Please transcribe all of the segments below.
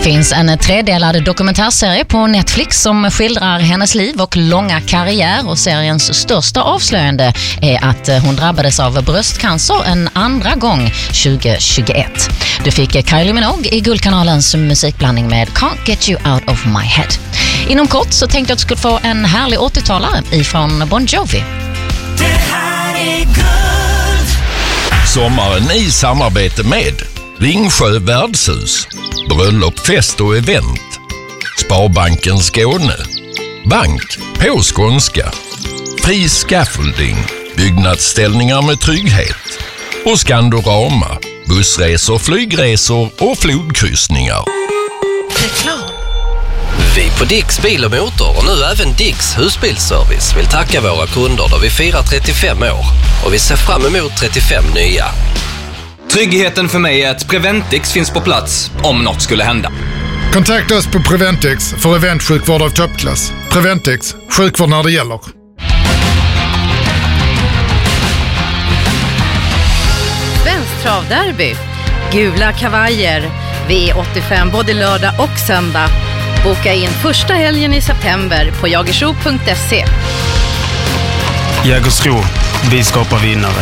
finns en tredelad dokumentärserie på Netflix som skildrar hennes liv och långa karriär, och seriens största avslöjande är att hon drabbades av bröstcancer en andra gång 2021. Du fick Kylie Minogue i Guldkanalens musikblandning med Can't Get You Out of My Head. Inom kort så tänkte jag att du skulle få en härlig 80-talare ifrån Bon Jovi. Det här är guld. Sommaren i samarbete med Ringsjö värdshus, bröllop, fest och event, Sparbanken Skåne, bank på skånska, Fri Scaffolding, byggnadsställningar med trygghet och Skandorama, bussresor, flygresor och flodkryssningar. Reklam. Vi på Dicks Bil och Motor och nu även Dicks Husbilsservice vill tacka våra kunder då vi firar 35 år och vi ser fram emot 35 nya. Tryggheten för mig är att Preventix finns på plats om något skulle hända. Kontakta oss på Preventix för eventsjukvård av toppklass. Preventix, sjukvård när det gäller. Svensk travderby. Gula kavajer. V85 både lördag och söndag. Boka in första helgen i september på jagersro.se. Jägersro, vi skapar vinnare.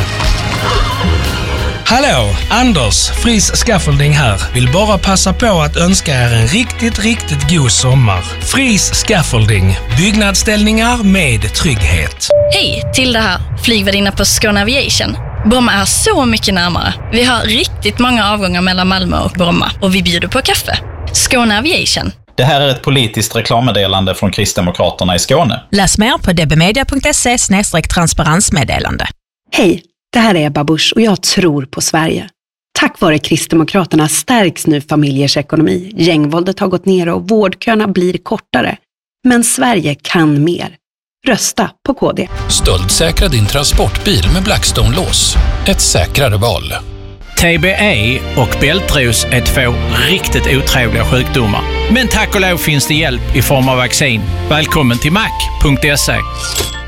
Hallå, Anders, Fris Scaffolding här. Vill bara passa på att önska er en riktigt god sommar. Fris Scaffolding, byggnadsställningar med trygghet. Hej, Tilda här, flygvärdinna på Skåne Aviation. Bromma är så mycket närmare. Vi har riktigt många avgångar mellan Malmö och Bromma och vi bjuder på kaffe. Skåne Aviation. Det här är ett politiskt reklammeddelande från Kristdemokraterna i Skåne. Läs mer på dbmedia.se/transparensmeddelande. Hej, det här är Ebba Busch och jag tror på Sverige. Tack vare Kristdemokraterna stärks nu familjers ekonomi. Gängvåldet har gått ner och vårdköerna blir kortare. Men Sverige kan mer. Rösta på KD. Stöldsäkra din transportbil med Blackstone-lås. Ett säkrare val. TBE och bältros är två riktigt otrevliga sjukdomar. Men tack och lov finns det hjälp i form av vaccin. Välkommen till mac.se.